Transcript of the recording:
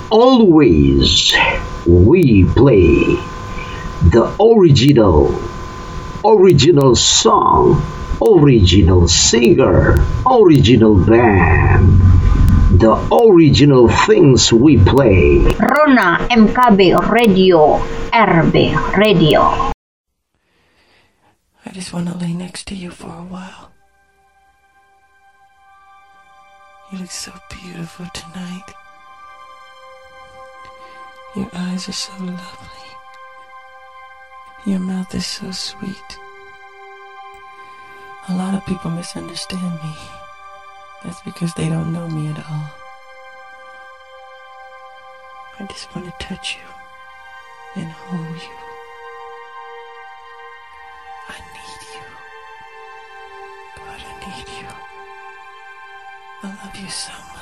Always we play the original song, original singer, original band, the original things we play. Rona MKB Radio, RB Radio. I just want to lay next to you for a while. You look so beautiful tonight. Your eyes are so lovely. Your mouth is so sweet. A lot of people misunderstand me. That's because they don't know me at all. I just want to touch you and hold you. I need you. God, I need you. I love you so much.